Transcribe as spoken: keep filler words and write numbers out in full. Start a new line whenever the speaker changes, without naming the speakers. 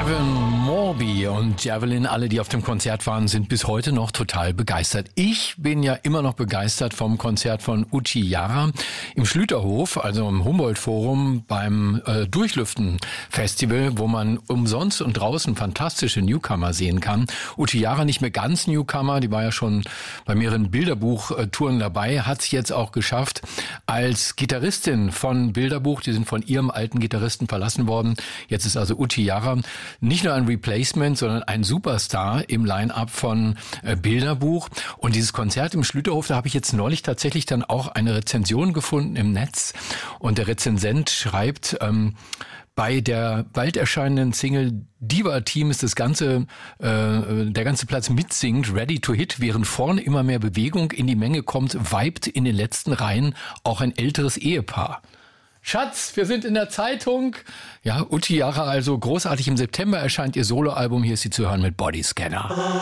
Gavin Morby und Javelin, alle, die auf dem Konzert waren, sind bis heute noch total begeistert. Ich bin ja immer noch begeistert vom Konzert von Uchi Jara im Schlüterhof, also im Humboldt-Forum beim äh, Durchlüften-Festival, wo man umsonst und draußen fantastische Newcomer sehen kann. Uchi Jara nicht mehr ganz Newcomer, die war ja schon bei mehreren Bilderbuch-Touren dabei, hat es jetzt auch geschafft als Gitarristin von Bilderbuch. Die sind von ihrem alten Gitarristen verlassen worden. Jetzt ist also Uchi Jara nicht nur ein Replacement, sondern ein Superstar im Line-Up von äh, Bilderbuch. Und dieses Konzert im Schlüterhof, da habe ich jetzt neulich tatsächlich dann auch eine Rezension gefunden im Netz. Und der Rezensent schreibt, ähm, bei der bald erscheinenden Single Diva Team ist das ganze, äh, der ganze Platz mitsingt, ready to hit, während vorne immer mehr Bewegung in die Menge kommt, vibet in den letzten Reihen auch ein älteres Ehepaar. Schatz, wir sind in der Zeitung. Ja, Uchi Jara also großartig. Im September erscheint ihr Soloalbum. Hier ist sie zu hören mit Bodyscanner.